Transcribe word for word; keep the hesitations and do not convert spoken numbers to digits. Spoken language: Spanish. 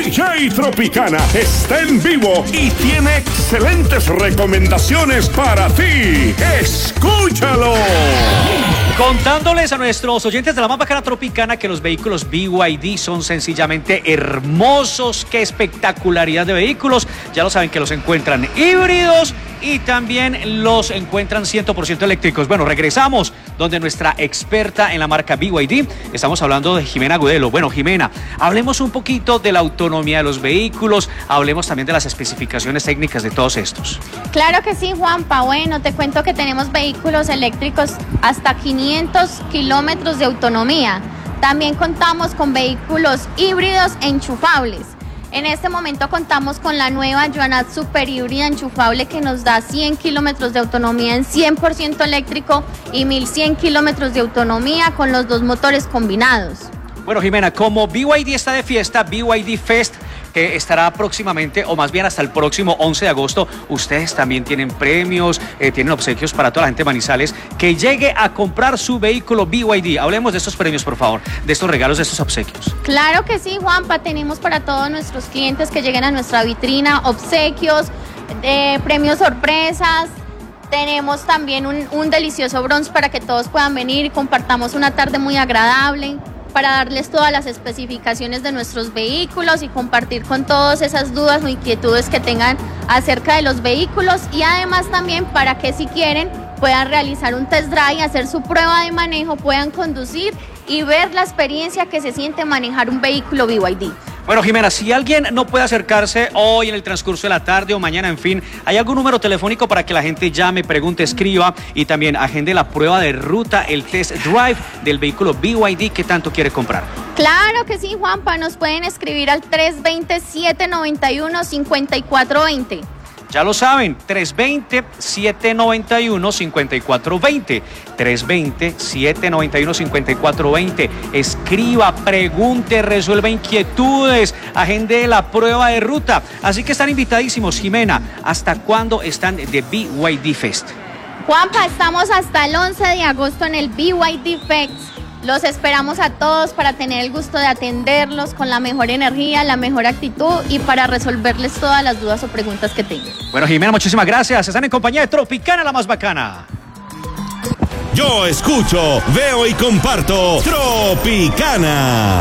D J Tropicana está en vivo y tiene excelentes recomendaciones para ti. ¡Escúchalo! Contándoles a nuestros oyentes de la más bacana Tropicana que los vehículos B Y D son sencillamente hermosos. ¡Qué espectacularidad de vehículos! Ya lo saben que los encuentran híbridos y también los encuentran cien por ciento eléctricos. Bueno, regresamos donde nuestra experta en la marca B Y D, estamos hablando de Jimena Agudelo. Bueno, Jimena, hablemos un poquito de la autonomía de los vehículos, hablemos también de las especificaciones técnicas de todos estos. Claro que sí, Juanpa. Bueno, te cuento que tenemos vehículos eléctricos hasta quinientos kilómetros de autonomía. También contamos con vehículos híbridos e enchufables. En este momento contamos con la nueva Joannat Super Híbrida enchufable que nos da cien kilómetros de autonomía en cien por ciento eléctrico y mil cien kilómetros de autonomía con los dos motores combinados. Bueno, Jimena, como B Y D está de fiesta, B Y D Fest, que estará próximamente, o más bien hasta el próximo once de agosto, ustedes también tienen premios, eh, tienen obsequios para toda la gente de Manizales que llegue a comprar su vehículo B Y D. Hablemos de estos premios, por favor, de estos regalos, de estos obsequios. Claro que sí, Juanpa, tenemos para todos nuestros clientes que lleguen a nuestra vitrina obsequios, eh, premios sorpresas. Tenemos también un, un delicioso brunch para que todos puedan venir y compartamos una tarde muy agradable, para darles todas las especificaciones de nuestros vehículos y compartir con todos esas dudas o inquietudes que tengan acerca de los vehículos, y además también para que si quieren puedan realizar un test drive, hacer su prueba de manejo, puedan conducir y ver la experiencia que se siente manejar un vehículo B Y D. Bueno, Jimena, si alguien no puede acercarse hoy en el transcurso de la tarde o mañana, en fin, ¿hay algún número telefónico para que la gente llame, pregunte, escriba y también agende la prueba de ruta, el test drive del vehículo B Y D que tanto quiere comprar? Claro que sí, Juanpa, nos pueden escribir al tres dos cero, siete nueve uno, cinco cuatro dos cero. Ya lo saben, tres dos cero, siete nueve uno, cinco cuatro dos cero. tres dos cero, siete nueve uno, cinco cuatro dos cero. Escriba, pregunte, resuelva inquietudes, agende la prueba de ruta. Así que están invitadísimos. Jimena, ¿hasta cuándo están de B Y D Fest? Juanpa, estamos hasta el once de agosto en el B Y D Fest. Los esperamos a todos para tener el gusto de atenderlos con la mejor energía, la mejor actitud y para resolverles todas las dudas o preguntas que tengan. Bueno, Jimena, muchísimas gracias. Están en compañía de Tropicana, la más bacana. Yo escucho, veo y comparto Tropicana.